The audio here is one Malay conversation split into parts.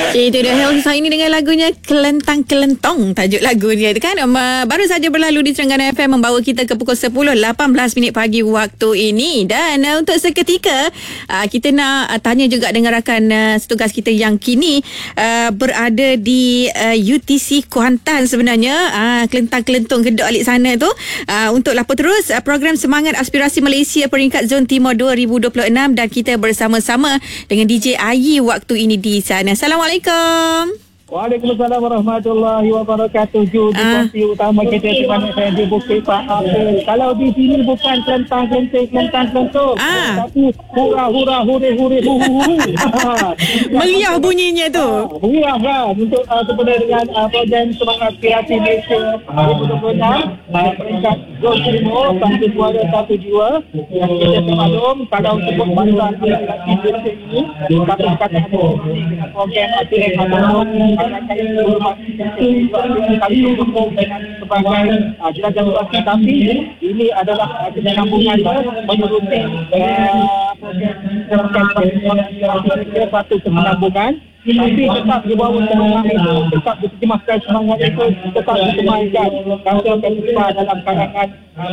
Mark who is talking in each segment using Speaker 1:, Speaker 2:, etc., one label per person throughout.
Speaker 1: Itu dia Helsi hari ini dengan lagunya Kelentang Kelentong, tajuk lagu dia itu kan. Baru saja berlalu di Terengganu FM, membawa kita ke pukul 10:18 pagi waktu ini. Dan untuk seketika kita nak tanya juga dengan rakan setugas kita yang kini berada di UTC Kuantan sebenarnya, Kelentang Kelentong kedok alik sana tu, untuk lapor terus program Semangat Aspirasi Malaysia peringkat Zon Timur 2026, dan kita bersama-sama dengan DJ Ayi waktu ini di sana. Assalamualaikum.
Speaker 2: Waalaikumsalam warahmatullahi wabarakatuh. Di utama kita di mana saya di Bukit Pak Apel. Kalau di sini bukan kelentang kelentung, tapi hura hure hu.
Speaker 1: Meriah bunyinya tu.
Speaker 2: Meriah kan untuk kepada dengan program Semangat Aspirasi Malaysia 2026 peringkat Zon Timur satu suara satu jiwa. Yang kita semaklum kalau sebut bantuan aspirasi Malaysia ini, tapi kata dengan program aspirasi kami dukung dengan sebagai jelajah tapi ini adalah kesinambungan menerusi satu kesinambungan, tapi tetap di bawah semangat itu, tetap diterjemahkan semangat itu, tetap diterjemahkan rasa terlibat dalam kalangan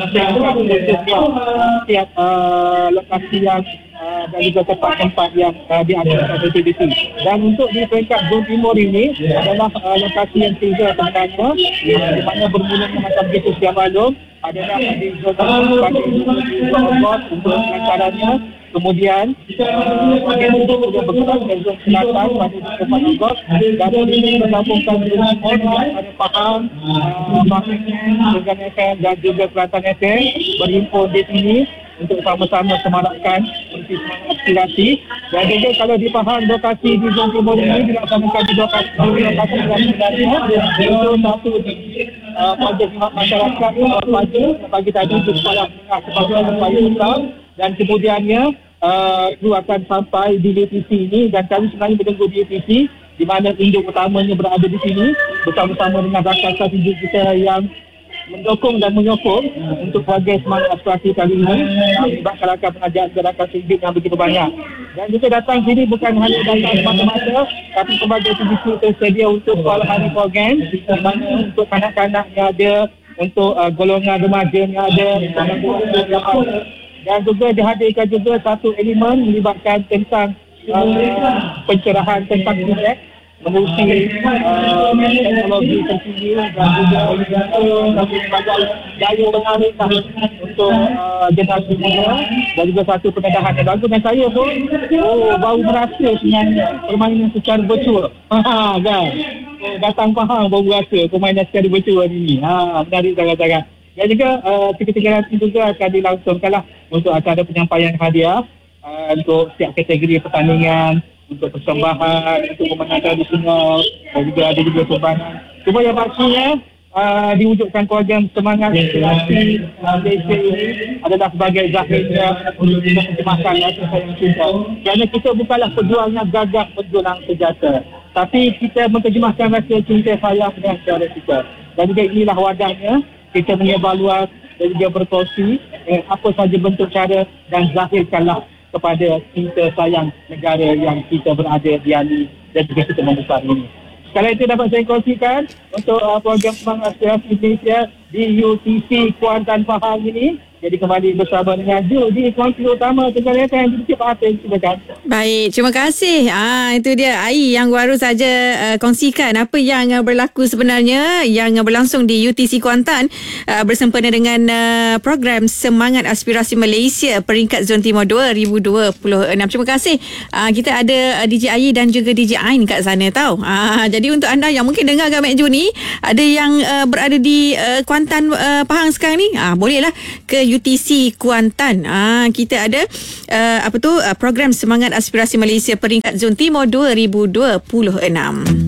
Speaker 2: setiap lokasi yang dan juga tempat-tempat yang diadakan aktiviti. Dan untuk di peringkat Zon Timur ini adalah lokasi yang tiga sebenarnya, di mana bermula macam begitu setiap malam adalah di Zon Timur pada Zon untuk pengantarannya. Kemudian bagian itu sudah bergerak ke Zon Selatan pada 4 Ogos, dan ini menggabungkan ada Pahang, Terengganu FM dan juga Kelantan FM berhimpun di sini untuk sama-sama semarakkan aspirasi. Dan juga kalau di Pahang, lokasi di Zon Timur ini dilaksanakan di lokasi yang sebenarnya itu satu pada pihak masyarakat pagi tadi di sekolah sebagai upaya utama, dan kemudiannya itu akan sampai di DTC ini, dan kami sebenarnya menunggu di DTC di mana induk utamanya berada di sini bersama-sama dengan rakan strategi kita yang mendukung dan menyokong untuk bagai semangat aspirasi kali ini, melibatkan rakan pengajian dan rakan sindik yang begitu banyak. Dan kita datang sini bukan hanya datang semata-mata, tapi sebagai sindiki tersedia untuk hari program, di mana untuk kanak-kanaknya ada, untuk golongan remajanya ada, dan juga dihadirkan juga satu elemen melibatkan tentang pencerahan tentang subjek mengurusi teknologi terkini dan juga daya menarik untuk generasi muda, dan juga satu pendedahan lagu. Dan saya pun baru merasa sebenarnya permainan secara virtual kan, datang Pahang baru rasa permainan secara virtual ini menarik sangat-sangat. Dan juga ketika nanti juga akan dilangsungkanlah untuk acara penyampaian hadiah untuk setiap kategori pertandingan, untuk persembahan, untuk pemenang tradisional, dan juga ada juga sumbangan. Cuma yang pastinya diwujudkan program Semangat Aspirasi Malaysia ini adalah sebagai zahirnya untuk kita menjemahkan rasa sayang cinta. Kerana kita bukanlah pejuang yang gagap menjulang senjata, tapi kita menterjemahkan rasa cinta sayang dengan cara kita. Dan juga inilah wadahnya kita mengevaluasi dan juga berkongsi apa saja bentuk cara, dan zahirkanlah kepada cinta sayang negara yang kita berada di ini dan juga kita membesar ini. Sekali itu dapat saya kongsikan untuk program Semangat Aspirasi Malaysia di UTC Kuantan Pahang ini. Jadi kembali bersama dengan Ju di Kuantan Utama Terengganu FM di Bukit Pak Apel. Silakan.
Speaker 1: Baik, terima kasih. Itu dia Ai yang baru saja kongsikan apa yang berlaku sebenarnya, yang berlangsung di UTC Kuantan bersempena dengan program Semangat Aspirasi Malaysia peringkat Zon Timur 2026. Terima kasih. Kita ada DJ Ai dan juga DJ Ain kat sana tau. Jadi untuk anda yang mungkin dengar Mek Ju ni, ada yang berada di Kuantan Pahang sekarang ni, bolehlah ke UTC Kuantan. Kita ada program Semangat Aspirasi Malaysia peringkat Zon Timur 2026.